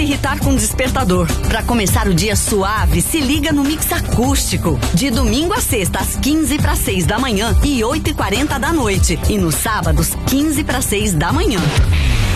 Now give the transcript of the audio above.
irritar com despertador. Pra começar o dia suave, se liga no Mix Acústico. De domingo a sexta, às 15:06 da manhã e 8:40 da noite. E nos sábados, 15:06 da manhã.